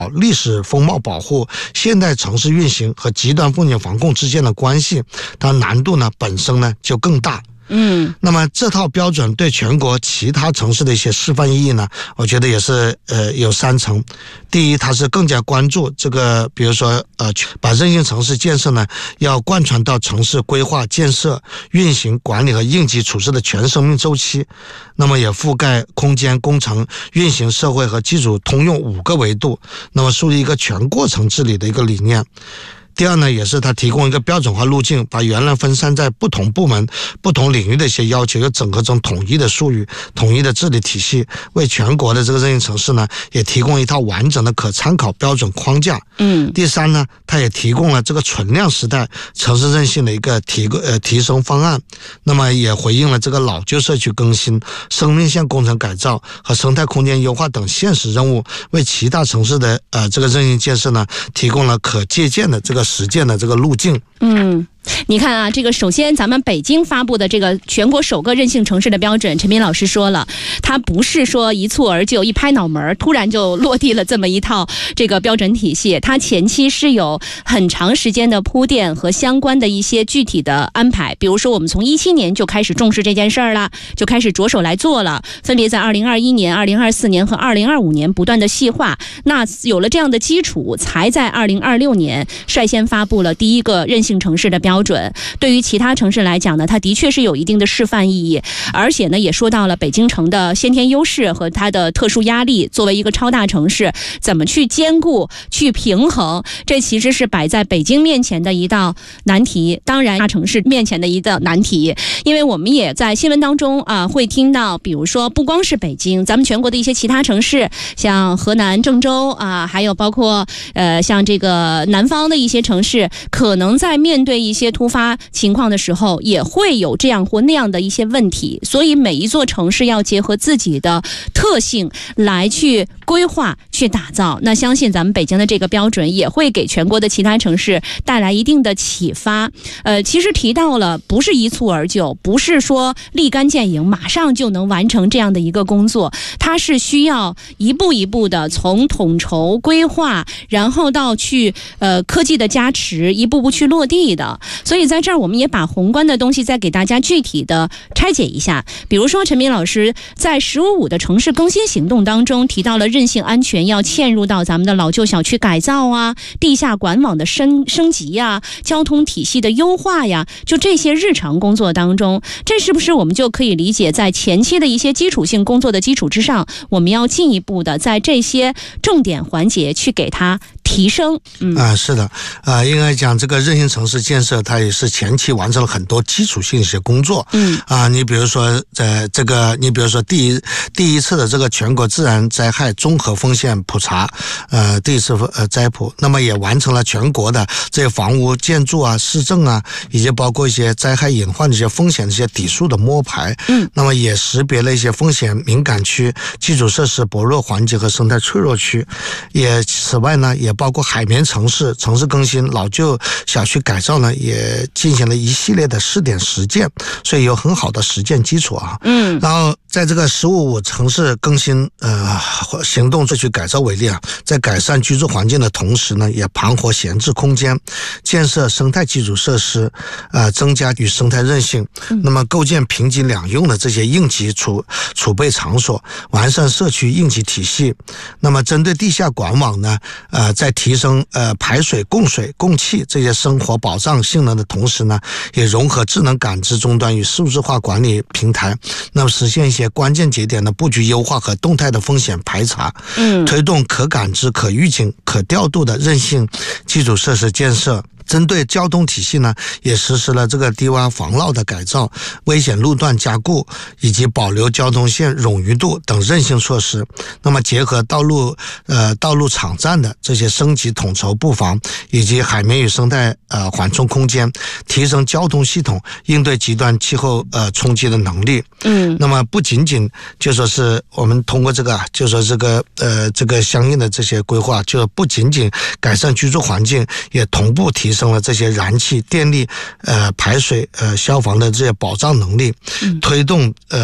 历史风貌保护、现代城市运行和极端风险防控之间的关系，它难度呢本身呢就更大。那么这套标准对全国其他城市的一些示范意义呢，我觉得也是有3层。第一，它是更加关注这个，比如说把韧性城市建设呢要贯穿到城市规划、建设、运行、管理和应急处置的全生命周期，那么也覆盖空间、工程、运行、社会和基础通用5个维度，那么树立一个全过程治理的一个理念。第二呢，也是它提供一个标准化路径，把原来分散在不同部门、不同领域的一些要求，又整合成统一的术语、统一的治理体系，为全国的这个韧性城市呢，也提供一套完整的可参考标准框架。第三呢，它也提供了这个存量时代城市韧性的一个提升方案，那么也回应了这个老旧社区更新、生命线工程改造和生态空间优化等现实任务，为其他城市的这个韧性建设呢，提供了可借鉴的这个实践的这个路径。 你看啊，这个首先咱们北京发布的这个全国首个韧性城市的标准，陈斌老师说了，它不是说一蹴而就、一拍脑门突然就落地了这么一套这个标准体系，它前期是有很长时间的铺垫和相关的一些具体的安排。比如说我们从17年就开始重视这件事儿了，就开始着手来做了，分别在2021年、2024年和2025年不断的细化。那有了这样的基础，才在2026年率先发布了第一个韧性城市的标准。对于其他城市来讲呢，它的确是有一定的示范意义，而且呢也说到了北京城的先天优势和它的特殊压力，作为一个超大城市怎么去兼顾去平衡，这其实是摆在北京面前的一道难题，当然大城市面前的一道难题。因为我们也在新闻当中会听到，比如说不光是北京，咱们全国的一些其他城市，像河南郑州还有包括像这个南方的一些城市，可能在面对一些突发情况的时候也会有这样或那样的一些问题，所以每一座城市要结合自己的特性来去规划、去打造。那相信咱们北京的这个标准也会给全国的其他城市带来一定的启发。其实提到了不是一蹴而就，不是说立竿见影马上就能完成这样的一个工作，它是需要一步一步的从统筹规划，然后到去科技的加持，一步步去落地的。所以在这儿我们也把宏观的东西再给大家具体的拆解一下。比如说陈斌老师在15.5的城市更新行动当中提到了韧性安全要嵌入到咱们的老旧小区改造地下管网的升级交通体系的优化就这些日常工作当中，这是不是我们就可以理解在前期的一些基础性工作的基础之上，我们要进一步的在这些重点环节去给它提升？ 是的，应该讲这个韧性城市建设它也是前期完成了很多基础性一些工作。你比如说在这个你比如说第一次的这个全国自然灾害综合风险普查，第一次灾普，那么也完成了全国的这些房屋建筑市政以及包括一些灾害隐患的一些风险的一些底数的摸排。那么也识别了一些风险敏感区、基础设施薄弱环节和生态脆弱区。此外呢，也包括海绵城市、城市更新、老旧小区改造呢，也进行了一系列的试点实践，所以有很好的实践基础然后在这个15.5城市更新行动社区改造为例在改善居住环境的同时呢，也盘活闲置空间，建设生态基础设施，增加与生态韧性，那么构建平级两用的这些应急储备场所，完善社区应急体系。那么针对地下管网呢，在提升排水、供水、供气这些生活保障性能的同时呢，也融合智能感知终端与数字化管理平台，那么实现一些关键节点的布局优化和动态的风险排查，推动可感知、可预警、可调度的韧性基础设施建设。针对交通体系呢，也实施了这个低洼防涝的改造、危险路段加固以及保留交通线冗余度等韧性措施。那么结合道路场站的这些升级统筹布防，以及海绵与生态缓冲空间，提升交通系统应对极端气候冲击的能力。那么不仅仅就说是我们通过这个就说这个相应的这些规划，就不仅仅改善居住环境，也同步提升了这些燃气、电力、排水、消防的这些保障能力，推动